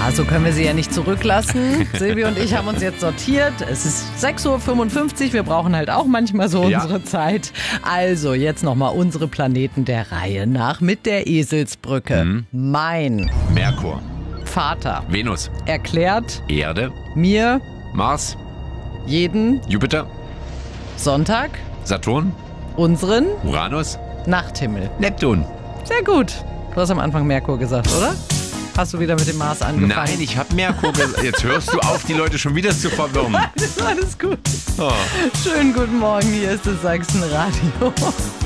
Ja, so können wir sie ja nicht zurücklassen. Silvi und ich haben uns jetzt sortiert. Es ist 6:55 Uhr. Wir brauchen halt auch manchmal so unsere Zeit. Also jetzt nochmal unsere Planeten der Reihe nach mit der Eselsbrücke. Mein Merkur. Vater Venus. erklärt Erde. mir Mars. jeden Jupiter. Sonntag Saturn. unseren Uranus. Nachthimmel. Neptun. Sehr gut. Du hast am Anfang Merkur gesagt, oder? Hast du wieder mit dem Mars angefangen? Nein, ich habe Merkur gesagt. Jetzt hörst du auf, die Leute schon wieder zu verwirren. Alles gut. Oh. Schönen guten Morgen, hier ist das Sachsenradio.